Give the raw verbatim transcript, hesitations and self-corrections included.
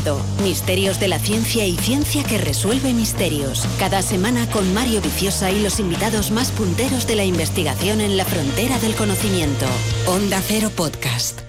Conocimiento. Misterios de la ciencia y ciencia que resuelve misterios. Cada semana con Mario Viciosa y los invitados más punteros de la investigación en la frontera del conocimiento. Onda Cero Podcast.